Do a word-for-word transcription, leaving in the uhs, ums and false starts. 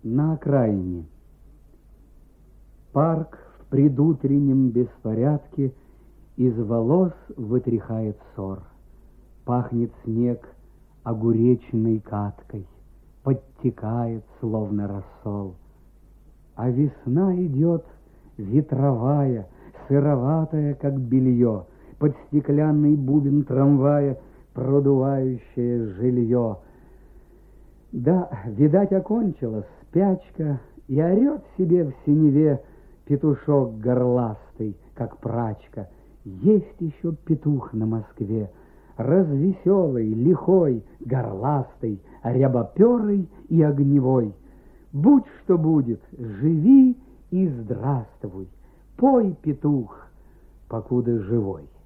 На окраине. Парк в предутреннем беспорядке из волос вытряхает сор. Пахнет снег огуречной каткой, подтекает, словно рассол. А весна идет ветровая, сыроватая, как белье, под стеклянный бубен трамвая, продувающее жилье. Да, видать, окончилась спячка, и орет себе в синеве петушок горластый, как прачка. Есть еще петух на Москве, развеселый, лихой, горластый, рябоперый и огневой. Будь что будет, живи и здравствуй, пой, петух, покуда живой.